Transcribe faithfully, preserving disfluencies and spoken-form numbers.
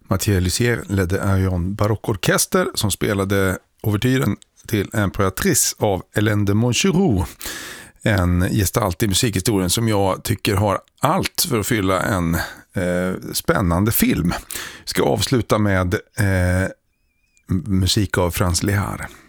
Mathieu Lussier ledde Arion barockorkester som spelade ouvertyren till Imperatrice av Hélène de Montgeroux. En gestalt i musikhistorien som jag tycker har allt för att fylla en eh, spännande film. Vi ska avsluta med eh, musik av Franz Lehár.